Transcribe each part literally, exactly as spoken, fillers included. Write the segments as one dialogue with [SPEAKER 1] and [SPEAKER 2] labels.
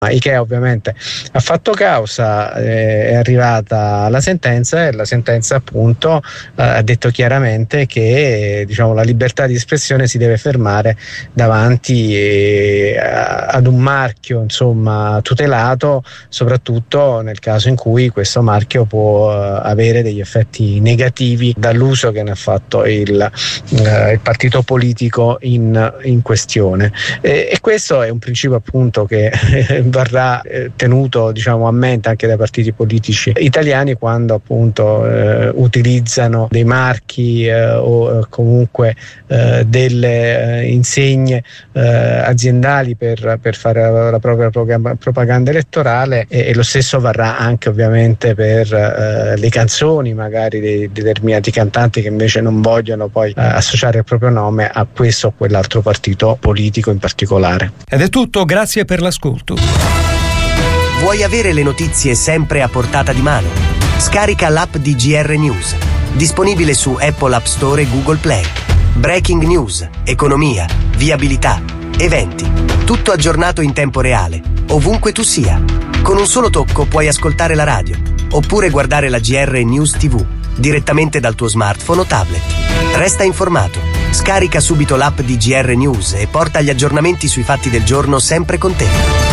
[SPEAKER 1] Ikea ovviamente ha fatto causa, eh, è arrivata la sentenza e la sentenza appunto eh, ha detto chiaramente che eh, diciamo, la libertà di espressione si deve fermare davanti eh, ad un marchio insomma tutelato, soprattutto nel caso in cui questo marchio può eh, avere degli effetti negativi dall'uso che ne ha fatto il, eh, il partito politico in, in questione. E, e questo è un principio appunto che verrà eh, tenuto diciamo a mente anche dai partiti politici italiani quando appunto eh, utilizzano dei marchi eh, o eh, comunque eh, delle eh, insegne eh, aziendali per, per fare la, la propria propaganda elettorale, e, e lo stesso varrà anche ovviamente per eh, le canzoni magari dei determinati cantanti che invece non vogliono poi eh, associare il proprio nome a questo o quell'altro partito politico in particolare.
[SPEAKER 2] Ed è tutto, grazie per l'ascolto.
[SPEAKER 3] Vuoi avere le notizie sempre a portata di mano? Scarica l'app di G R News, disponibile su Apple App Store e Google Play. Breaking news, economia, viabilità, eventi, tutto aggiornato in tempo reale, ovunque tu sia. Con un solo tocco puoi ascoltare la radio, oppure guardare la G R News tivù, direttamente dal tuo smartphone o tablet. Resta informato. Scarica subito l'app di G R News e porta gli aggiornamenti sui fatti del giorno sempre con te.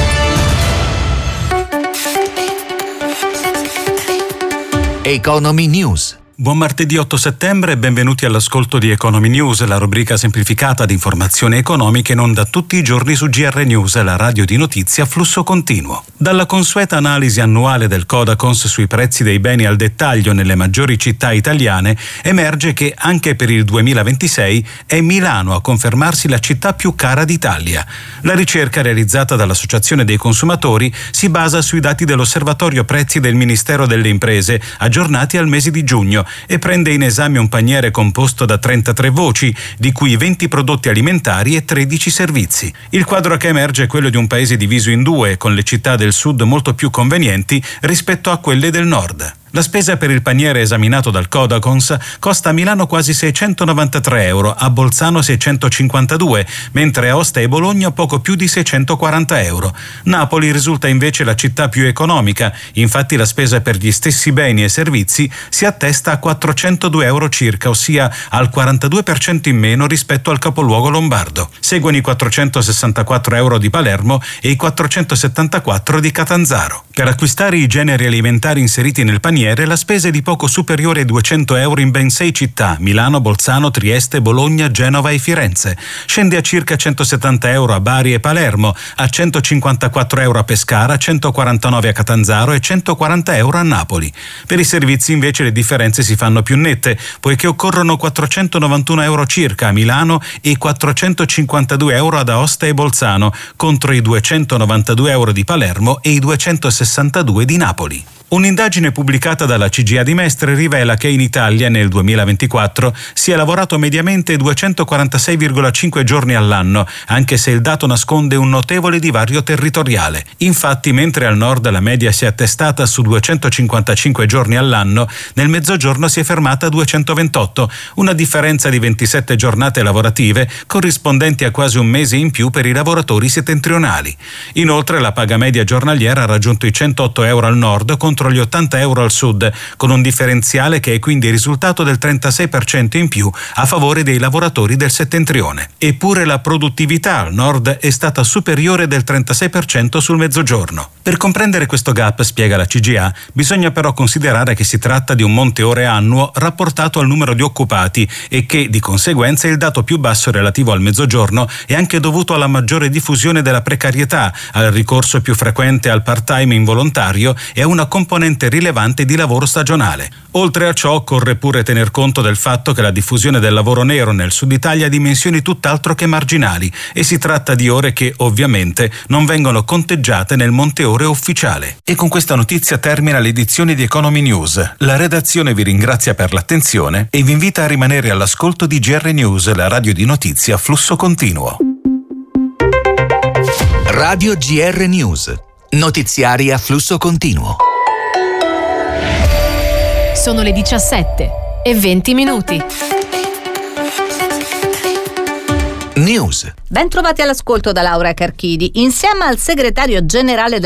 [SPEAKER 4] Economy News. Buon martedì otto settembre e benvenuti all'ascolto di Economy News, la rubrica semplificata di informazioni economiche in onda tutti i giorni su G R News, la radio di notizie a flusso continuo. Dalla consueta analisi annuale del Codacons sui prezzi dei beni al dettaglio nelle maggiori città italiane, emerge che anche per il duemilaventisei è Milano a confermarsi la città più cara d'Italia. La ricerca realizzata dall'Associazione dei Consumatori si basa sui dati dell'Osservatorio Prezzi del Ministero delle Imprese, aggiornati al mese di giugno, e prende in esame un paniere composto da trentatré voci, di cui venti prodotti alimentari e tredici servizi. Il quadro che emerge è quello di un paese diviso in due, con le città del sud molto più convenienti rispetto a quelle del nord. La spesa per il paniere esaminato dal Codacons costa a Milano quasi seicentonovantatré euro, a Bolzano seicentocinquantadue, mentre a Aosta e Bologna poco più di seicentoquaranta euro. Napoli risulta invece la città più economica, infatti la spesa per gli stessi beni e servizi si attesta a quattrocentodue euro circa, ossia al quarantadue per cento in meno rispetto al capoluogo lombardo. Seguono i quattrocentosessantaquattro euro di Palermo e i quattrocentosettantaquattro di Catanzaro. Per acquistare i generi alimentari inseriti nel paniere la spesa è di poco superiore ai duecento euro in ben sei città: Milano, Bolzano, Trieste, Bologna, Genova e Firenze. Scende a circa centosettanta euro a Bari e Palermo, a centocinquantaquattro euro a Pescara, centoquarantanove a Catanzaro e centoquaranta euro a Napoli. Per i servizi invece le differenze si fanno più nette, poiché occorrono quattrocentonovantuno euro circa a Milano e quattrocentocinquantadue euro ad Aosta e Bolzano, contro i duecentonovantadue euro di Palermo e i duecentosessantadue di Napoli. Un'indagine pubblicata dalla C G A di Mestre rivela che in Italia nel duemilaventiquattro si è lavorato mediamente duecentoquarantasei virgola cinque giorni all'anno, anche se il dato nasconde un notevole divario territoriale. Infatti, mentre al nord la media si è attestata su duecentocinquantacinque giorni all'anno, nel mezzogiorno si è fermata a duecentoventotto, una differenza di ventisette giornate lavorative corrispondenti a quasi un mese in più per i lavoratori settentrionali. Inoltre la paga media giornaliera ha raggiunto i centootto euro al nord contro gli ottanta euro al sud, con un differenziale che è quindi il risultato del trentasei per cento in più a favore dei lavoratori del settentrione. Eppure la produttività al nord è stata superiore del trentasei per cento sul mezzogiorno. Per comprendere questo gap, spiega la C G A, bisogna però considerare che si tratta di un monte ore annuo rapportato al numero di occupati e che, di conseguenza, il dato più basso relativo al mezzogiorno è anche dovuto alla maggiore diffusione della precarietà, al ricorso più frequente al part-time involontario e a una componente rilevante di lavoro stagionale. Oltre a ciò, occorre pure tener conto del fatto che la diffusione del lavoro nero nel sud Italia ha dimensioni tutt'altro che marginali e si tratta di ore che, ovviamente, non vengono conteggiate nel monte ore ufficiale. E con questa notizia termina l'edizione di Economy News. La redazione vi ringrazia per l'attenzione e vi invita a rimanere all'ascolto di G R News, la radio di notizie a flusso continuo.
[SPEAKER 5] Radio G R News. Notiziari a flusso continuo.
[SPEAKER 6] Sono le diciassette e venti minuti.
[SPEAKER 5] News.
[SPEAKER 7] Ben trovati all'ascolto da Laura Carchidi. Insieme al segretario generale